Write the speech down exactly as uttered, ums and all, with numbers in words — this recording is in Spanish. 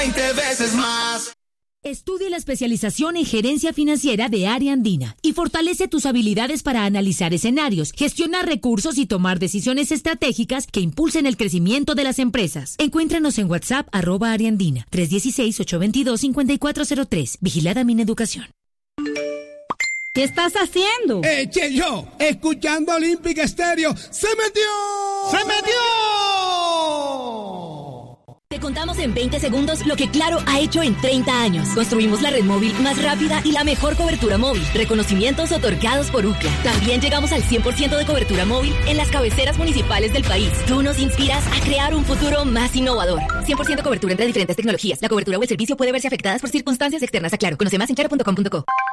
veinte veces más. Estudia la especialización en gerencia financiera de Área Andina y fortalece tus habilidades para analizar escenarios, gestionar recursos y tomar decisiones estratégicas que impulsen el crecimiento de las empresas. Encuéntranos en WhatsApp arroba Área Andina tres uno seis, ocho dos dos, cinco cuatro cero tres. Vigilada Mineducación. ¿Qué estás haciendo? Eche yo, escuchando Olímpica Estéreo. ¡Se metió! ¡Se metió! Te contamos en veinte segundos lo que Claro ha hecho en treinta años. Construimos la red móvil más rápida y la mejor cobertura móvil. Reconocimientos otorgados por Ookla. También llegamos al cien por ciento de cobertura móvil en las cabeceras municipales del país. Tú nos inspiras a crear un futuro más innovador. cien por ciento cobertura entre diferentes tecnologías. La cobertura o el servicio puede verse afectadas por circunstancias externas a Claro. Conoce más en claro punto com punto co.